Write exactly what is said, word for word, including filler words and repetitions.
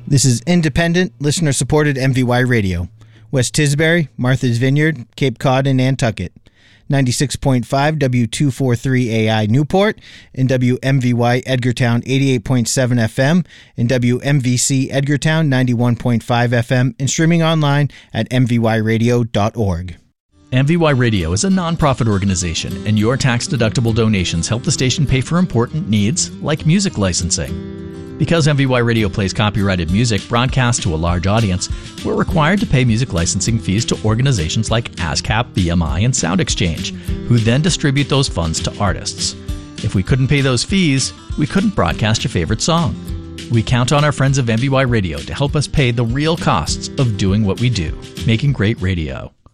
This is independent, listener-supported M V Y Radio. West Tisbury, Martha's Vineyard, Cape Cod, and Nantucket. ninety-six point five W two forty-three A I Newport, and W M V Y Edgartown eighty-eight point seven F M, and W M V C Edgartown ninety-one point five F M, and streaming online at m v y radio dot org. M V Y Radio is a non-profit organization, and your tax-deductible donations help the station pay for important needs like music licensing. Because M V Y Radio plays copyrighted music broadcast to a large audience, we're required to pay music licensing fees to organizations like ASCAP, B M I, and SoundExchange, who then distribute those funds to artists. If we couldn't pay those fees, we couldn't broadcast your favorite song. We count on our friends of M V Y Radio to help us pay the real costs of doing what we do, making great radio.